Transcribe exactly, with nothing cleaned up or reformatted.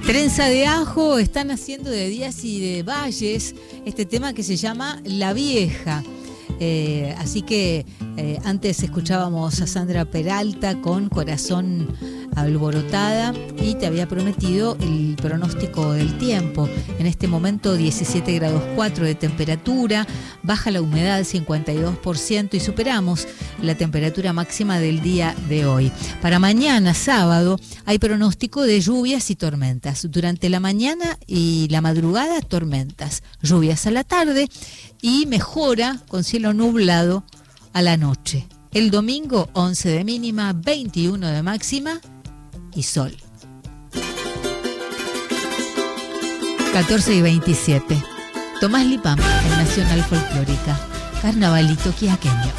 Trenza de ajo están haciendo de Díaz y de Valles este tema que se llama La Vieja. Eh, así que eh, antes escuchábamos a Sandra Peralta con Corazón Alborotada y te había prometido el pronóstico del tiempo. En este momento diecisiete grados cuatro de temperatura, baja la humedad cincuenta y dos por ciento y superamos la temperatura máxima del día de hoy. Para mañana sábado hay pronóstico de lluvias y tormentas. Durante la mañana y la madrugada tormentas, lluvias a la tarde y mejora con cielo nublado a la noche. El domingo once de mínima, veintiuno de máxima y sol. catorce y veintisiete. Tomás Lipam en Nacional Folclórica. Carnavalito quiaqueño.